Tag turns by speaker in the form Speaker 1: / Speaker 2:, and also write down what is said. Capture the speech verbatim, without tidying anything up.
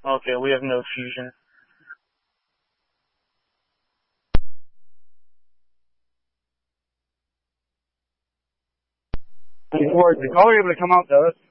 Speaker 1: Okay, we have no fusion.
Speaker 2: Or the caller able to come out to us?